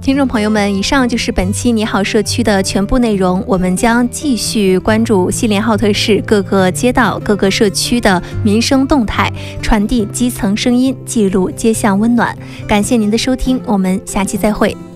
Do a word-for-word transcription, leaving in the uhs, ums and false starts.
听众朋友们，以上就是本期你好社区的全部内容。我们将继续关注锡林浩特市各个街道、各个社区的民生动态，传递基层声音，记录街巷温暖。感谢您的收听，我们下期再会。